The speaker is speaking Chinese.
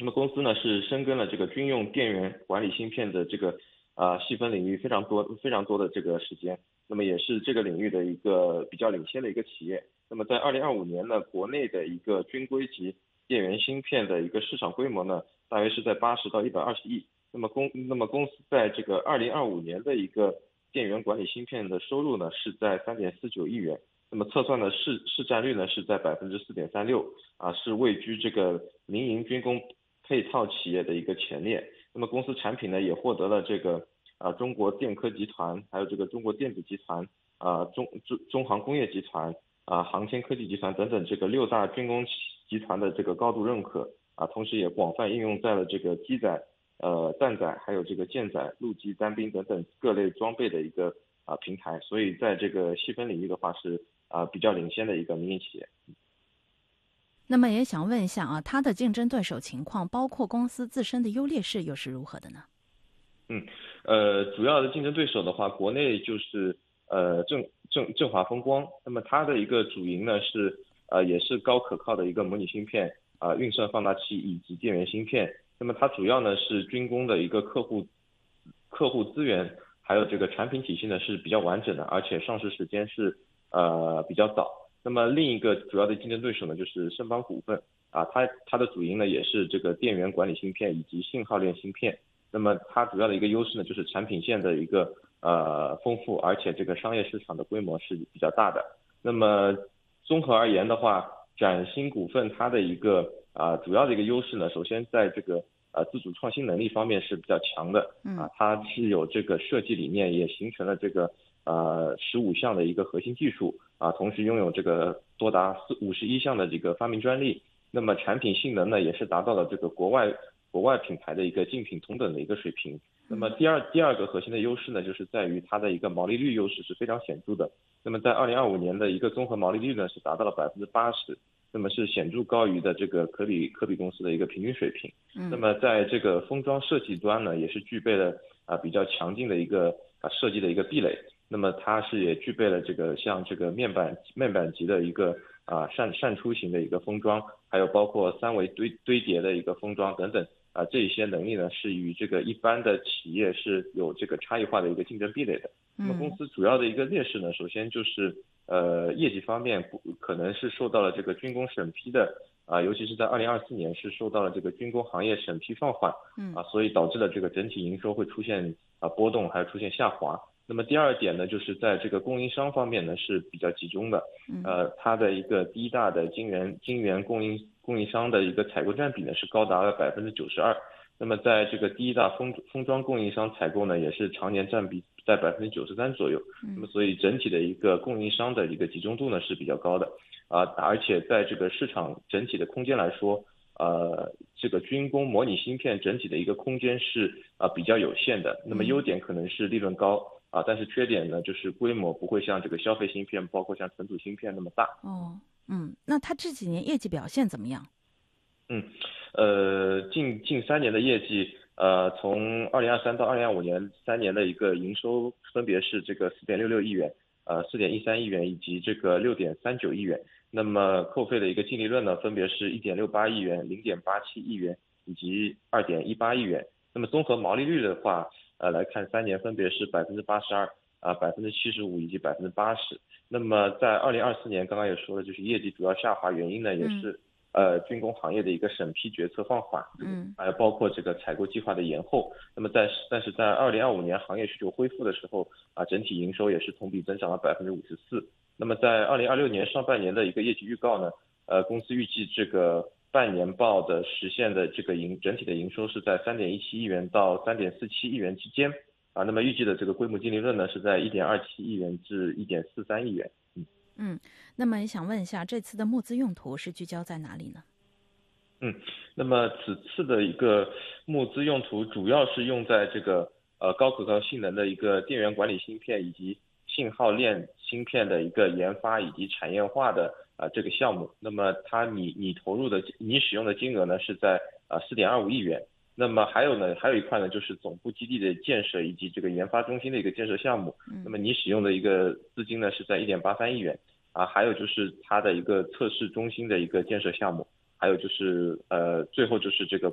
那么公司呢是深耕了这个军用电源管理芯片的这个细分领域非常多的这个时间，那么也是这个领域的一个比较领先的一个企业。那么在2025年呢，国内的一个军规级电源芯片的一个市场规模呢，大约是在80到120亿。那么公司在这个2025年的一个电源管理芯片的收入呢是在3.49亿元，那么测算的市占率呢是在4.36%，是位居这个民营军工配套企业的一个前列。那么公司产品呢也获得了这个中国电科集团，还有这个中国电子集团中航工业集团航天科技集团等等这个6大军工集团的这个高度认可同时也广泛应用在了这个机载、弹载还有这个舰载、陆基单兵等等各类装备的一个平台，所以在这个细分领域的话是比较领先的一个民营企业。 那么也想问一下它的竞争对手情况，包括公司自身的优劣势又是如何的呢？ 主要的竞争对手的话，国内就是振华风光，那么它的一个主营呢是也是高可靠的一个模拟芯片运算放大器以及电源芯片。那么它主要呢是军工的一个客户资源，还有这个产品体系呢是比较完整的，而且上市时间是比较早。那么另一个主要的竞争对手呢就是盛邦股份它的主营呢也是这个电源管理芯片以及信号链芯片。那么它主要的一个优势呢就是产品线的一个丰富，而且这个商业市场的规模是比较大的。那么综合而言的话，崭新股份它的一个主要的一个优势呢，首先在这个自主创新能力方面是比较强的它是有这个设计理念，也形成了这个15项的一个核心技术同时拥有这个多达51项的这个发明专利。那么产品性能呢也是达到了这个国外品牌的一个竞品同等的一个水平。那么第二个核心的优势呢，就是在于它的一个毛利率优势是非常显著的。那么在2025年的一个综合毛利率呢是达到了80%，那么是显著高于的这个可比公司的一个平均水平。那么在这个封装设计端呢，也是具备了比较强劲的一个设计的一个壁垒。那么它是也具备了这个像这个面板级的一个扇出型的一个封装，还有包括3维堆叠的一个封装等等这一些能力呢是与这个一般的企业是有这个差异化的一个竞争壁垒的。那么公司主要的一个劣势呢，首先就是业绩方面可能是受到了这个军工审批的尤其是在2024年是受到了这个军工行业审批放缓所以导致了这个整体营收会出现波动，还有出现下滑。那么第二点呢，就是在这个供应商方面呢是比较集中的，它的一个第一大的晶圆供应商的一个采购占比呢是高达了92%，那么在这个第一大封装供应商采购呢也是常年占比在93%左右，那么所以整体的一个供应商的一个集中度呢是比较高的而且在这个市场整体的空间来说，这个军工模拟芯片整体的一个空间是比较有限的。那么优点可能是利润高但是缺点呢就是规模不会像这个消费芯片，包括像存储芯片那么大。 那它这几年业绩表现怎么样？ 近3年的业绩，从2023到2025年3年的一个营收分别是这个4.66亿元、4.13亿元以及这个6.39亿元。那么扣费的一个净利润呢，分别是1.68亿元、0.87亿元以及2.18亿元。那么综合毛利率的话，来看3年分别是82%、75%以及80%。那么在2024年，刚刚也说了，就是业绩主要下滑原因呢，也是军工行业的一个审批决策放缓，还有包括这个采购计划的延后。那么但是在2025年行业需求恢复的时候整体营收也是同比增长了54%。那么在2026年上半年的一个业绩预告呢，公司预计这个半年报的实现的这个整体的营收是在3.17亿元到3.47亿元之间那么预计的这个规模净利润呢是在1.27亿元至1.43亿元。 那么也想问一下，这次的募资用途是聚焦在哪里呢？ 那么此次的一个募资用途主要是用在这个高可靠性能的一个电源管理芯片以及信号链芯片的一个研发以及产业化的这个项目。那么它你使用的金额呢是在4.25亿元。那么还有一块呢就是总部基地的建设以及这个研发中心的一个建设项目。那么你使用的一个资金呢是在1.83亿元还有就是它的一个测试中心的一个建设项目，还有就是最后就是这个